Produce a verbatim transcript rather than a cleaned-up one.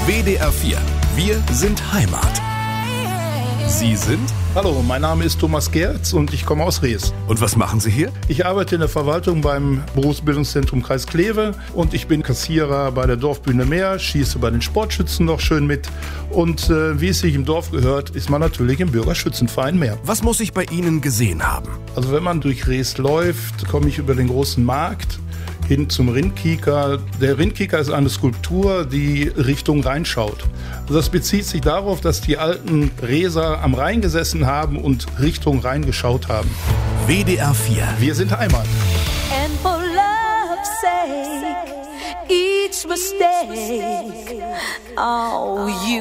W D R vier. Wir sind Heimat. Sie sind? Hallo, mein Name ist Thomas Gerz und ich komme aus Rees. Und was machen Sie hier? Ich arbeite in der Verwaltung beim Berufsbildungszentrum Kreis Kleve und ich bin Kassierer bei der Dorfbühne Meer, schieße bei den Sportschützen noch schön mit. Und äh, wie es sich im Dorf gehört, ist man natürlich im Bürgerschützenverein Meer. Was muss ich bei Ihnen gesehen haben? Also wenn man durch Rees läuft, komme ich über den großen Markt hin zum Rindkicker. Der Rindkicker ist eine Skulptur, die Richtung Rhein schaut. Also das bezieht sich darauf, dass die alten Reeser am Rhein gesessen haben und Richtung Rhein geschaut haben. W D R vier. Wir sind Heimat. And for love's sake, each mistake, oh, you